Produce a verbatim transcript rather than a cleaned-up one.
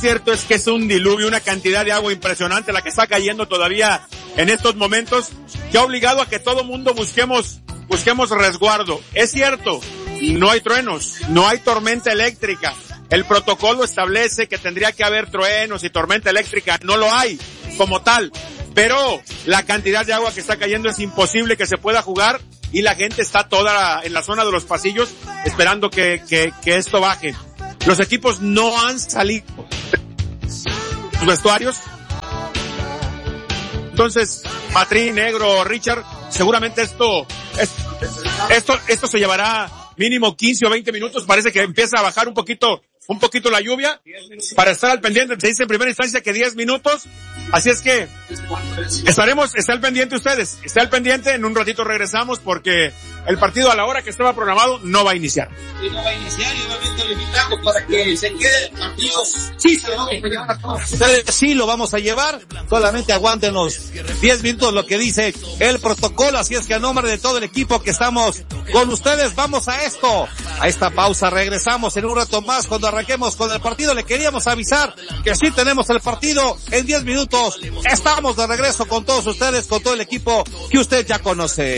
cierto es que es un diluvio, una cantidad de agua impresionante la que está cayendo todavía en estos momentos, que ha obligado a que todo mundo busquemos, busquemos resguardo. Es cierto, no hay truenos, no hay tormenta eléctrica. El protocolo establece que tendría que haber truenos y tormenta eléctrica, no lo hay como tal, pero la cantidad de agua que está cayendo es imposible que se pueda jugar y la gente está toda en la zona de los pasillos esperando que, que, que esto baje. Los equipos no han salido los vestuarios. Entonces, Matrín, Negro, Richard, seguramente esto, esto, esto se llevará mínimo quince o veinte minutos. Parece que empieza a bajar un poquito, un poquito la lluvia para estar al pendiente. Se dice en primera instancia que diez minutos. Así es que estaremos, está al pendiente ustedes, está al pendiente. En un ratito regresamos porque el partido a la hora que estaba programado no va a iniciar. Y no va a iniciar y obviamente lo invitamos para que se quede el partido. Sí, se lo vamos a llevar a todos. Sí, lo vamos a llevar. Solamente aguántenos diez minutos lo que dice el protocolo. Así es que a nombre de todo el equipo que estamos con ustedes, vamos a esto, a esta pausa. Regresamos en un rato más cuando arranquemos con el partido. Le queríamos avisar que sí tenemos el partido en diez minutos. Estamos de regreso con todos ustedes, con todo el equipo que usted ya conoce.